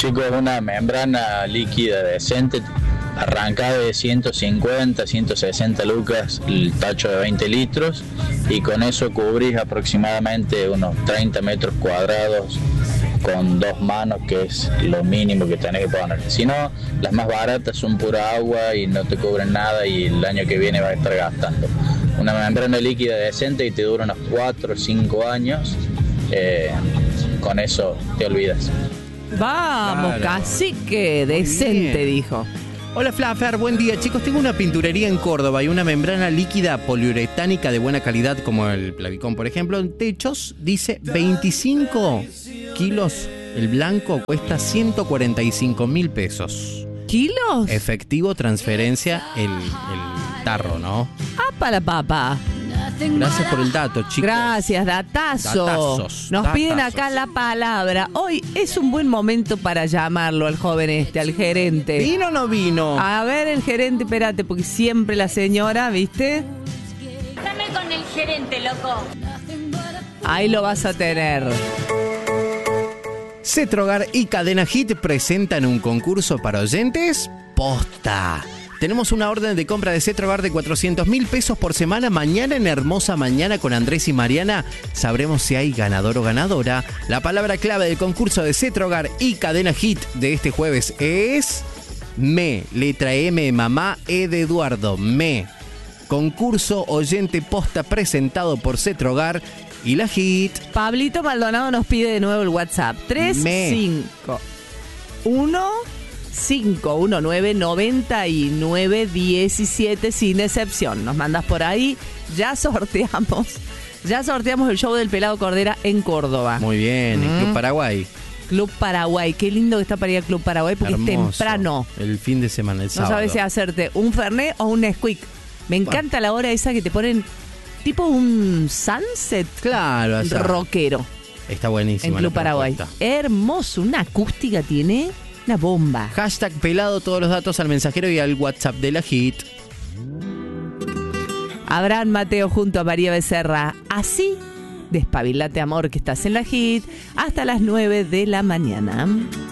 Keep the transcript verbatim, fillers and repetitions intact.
Chicos, una membrana líquida decente, arranca de ciento cincuenta, ciento sesenta lucas el tacho de veinte litros y con eso cubrís aproximadamente unos treinta metros cuadrados con dos manos, que es lo mínimo que tenés que poner. Si no, las más baratas son pura agua y no te cubren nada y el año que viene vas a estar gastando. Una membrana líquida decente y te dura unos cuatro o cinco años, eh, con eso te olvidas. Vamos, claro. Cacique, decente, dijo. Hola Flaffer, buen día. Chicos, tengo una pinturería en Córdoba y una membrana líquida poliuretánica de buena calidad, como el Plavicón, por ejemplo, en techos, dice veinticinco kilos. El blanco cuesta ciento cuarenta y cinco mil pesos. ¿Kilos? Efectivo, transferencia, el, el tarro, ¿no? ¡Ah, para la papa! Gracias por el dato, chicos. Gracias, datazo. Datazos, Nos datazos. piden acá la palabra. Hoy es un buen momento para llamarlo al joven este, al gerente. ¿Vino o no vino? A ver, el gerente, espérate, porque siempre la señora, ¿viste? Dame con el gerente, loco. Ahí lo vas a tener. Cetrogar y Cadena Hit presentan un concurso para oyentes posta. Tenemos una orden de compra de Cetrogar de cuatrocientos mil pesos por semana. Mañana en Hermosa Mañana con Andrés y Mariana sabremos si hay ganador o ganadora. La palabra clave del concurso de Cetrogar y Cadena Hit de este jueves es me. Letra M de mamá, E de Eduardo. Me. Concurso oyente posta presentado por Cetrogar y la Hit. Pablito Maldonado nos pide de nuevo el WhatsApp. tres cinco uno cinco uno nueve noventa y nueve diecisiete sin excepción. Nos mandas por ahí. Ya sorteamos. Ya sorteamos el show del Pelado Cordera en Córdoba. Muy bien, mm. el Club Paraguay. Club Paraguay. Qué lindo que está para ir al Club Paraguay porque hermoso. Es temprano. El fin de semana, el no sábado. No sabes si hacerte un Fernet o un Nesquik. Me encanta bueno. La hora esa que te ponen tipo un sunset. Claro, así. Rockero. Está buenísimo. En Club Paraguay. Hermoso. Una acústica tiene. Una bomba. Hashtag pelado, todos los datos al mensajero y al WhatsApp de la Hit. Abraham Mateo junto a María Becerra. Así, despabilate amor que estás en la Hit hasta las nueve de la mañana.